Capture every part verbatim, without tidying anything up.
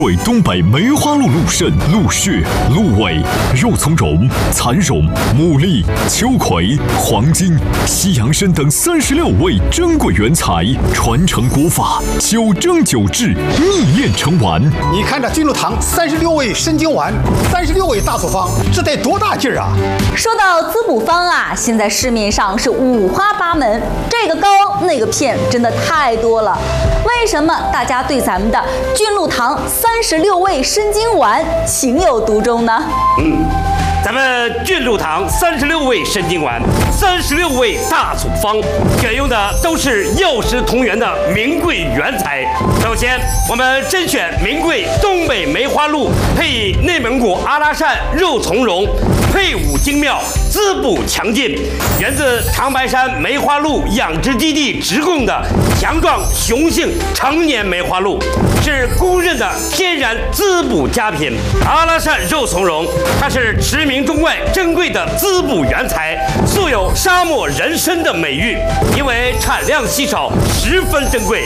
为东北梅花鹿鹿肾、鹿血、鹿尾、肉苁蓉、蚕蓉、牡蛎、秋葵、黄金、西洋参等三十六味珍贵原材，传承古法，九蒸九制，秘炼成丸。 你看这君禄堂三十六味参精丸，三十六味大处方，这得多大劲儿啊！ 说到滋补方啊，现在市面上是五花八门，这个膏那个片，真的太多了。为什么大家对咱们的君禄堂三十六味参精丸情有独钟呢？ 嗯，咱们君禄堂三十六味参精丸，三十六味大处方，选用的都是药食同源的名贵原材。首先，我们甄选名贵东北梅花鹿，配以内蒙古阿拉善肉苁蓉，配伍精妙，滋补强劲，源自长白山梅花鹿养殖基地直供的强壮雄性成年梅花鹿，是公认的天然滋补佳品。阿拉善肉苁蓉，它是驰名中外珍贵的滋补原材，素有沙漠人参的美誉，因为产量稀少，十分珍贵。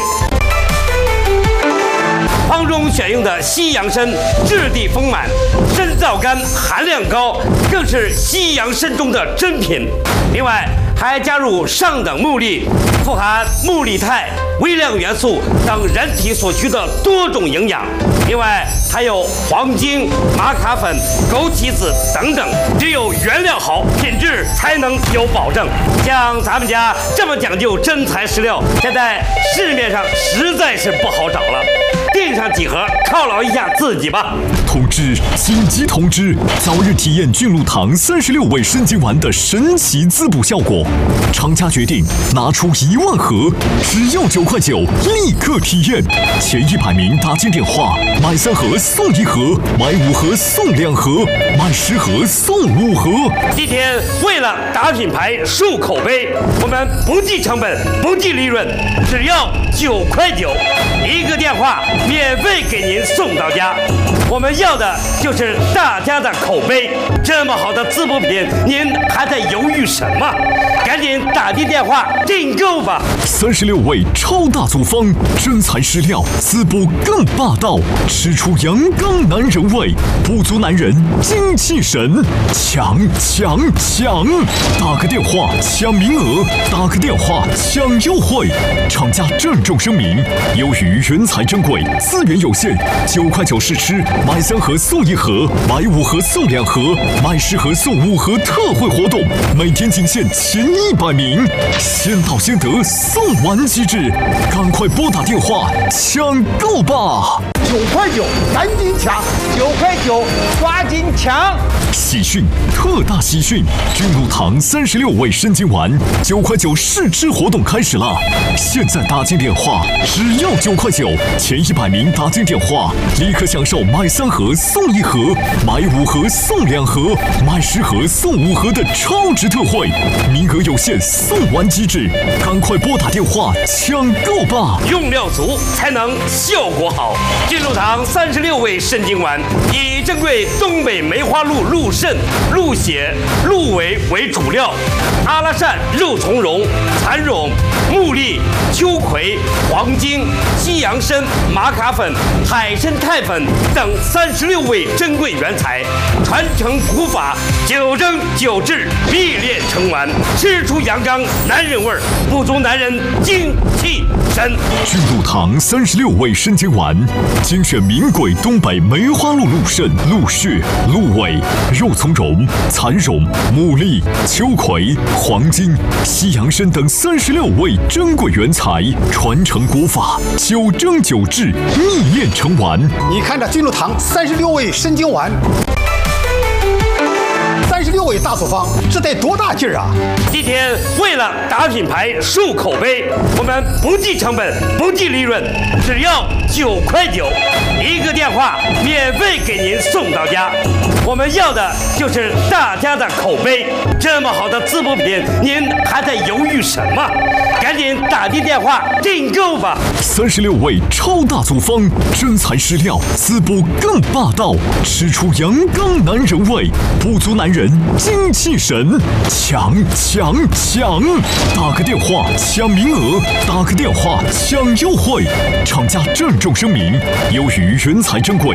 方中选用的西洋参质地丰满，参皂苷含量高，更是西洋参中的珍品。另外还加入上等木粒，富含木力肽、微量元素等人体所需的多种营养。另外还有黄精、玛卡粉、枸杞子等等，只有原料好，品质才能有保证。像咱们家这么讲究真材实料，现在市面上实在是不好找了。订上几盒犒劳一下自己吧。 通知！紧急通知！早日体验君禄堂三十六味参精丸的神奇滋补效果。厂家决定拿出一万盒，只要九块九，立刻体验。前一百名打进电话，买三盒送一盒，买五盒送两盒，买十盒送五盒。 今天为了打品牌、树口碑，我们不计成本、不计利润，只要九块九，一个电话免费给您送到家。我们要的就是大家的口碑。这么好的滋补品，您还在犹豫什么？赶紧打进电话订购吧！ 三十六味超大组方，真材实料，滋补更霸道，吃出阳刚男人味，补足男人精气神。抢抢抢！打个电话抢名额，打个电话抢优惠。厂家郑重声明：由于原材珍贵，资源有限，九块九试吃，买三盒送一盒，买五盒送两盒，买十盒送五盒特惠活动，每天仅限前一百名，先到先得，送完即止，赶快拨打电话抢购吧！ 九块九，赶紧抢！ 九块九，抓紧抢！ 喜讯，特大喜讯！君禄堂三十六味参精丸九块九试吃活动开始了！现在打进电话，只要九块九，前一百名打进电话，立刻享受买三盒送一盒，买五盒送两盒，买十盒送五盒的超值特惠，名额有限，送完即止，赶快拨打电话抢购吧！ 用料足才能效果好。君禄堂三十六味参精丸以珍贵东北梅花鹿鹿肾、鹿血、鹿尾为主料，阿拉善肉苁蓉、蚕蓉、木蛎、秋葵、黄精、西洋参、玛卡粉、海参肽粉等三十六味珍贵原材，传承古法，九蒸九制，秘炼成丸，吃出阳刚男人味儿，补足男人精气神。 君禄堂三十六味参精丸，精选名贵东北梅花鹿鹿肾、鹿血、鹿尾、肉苁蓉、蚕蓉、牡蛎、秋葵、黄金、西洋参等三十六味珍贵原材，传承古法，九蒸九制，秘炼成丸。 你看这君禄堂三十六味参精丸，三十六味大处方，这得多大劲儿啊！ 今天为了打品牌、树口碑，我们不计成本、不计利润，只要九块九，一个电话免费给您送到家。我们要的就是大家的口碑。这么好的滋补品，您还在犹豫什么？赶紧打进电话订购吧！ 三十六味超大组方，真材实料，滋补更霸道，吃出阳刚男人味，补足男人精气神，抢抢抢！打个电话抢名额，打个电话抢优惠。厂家郑重声明：由于原材珍贵，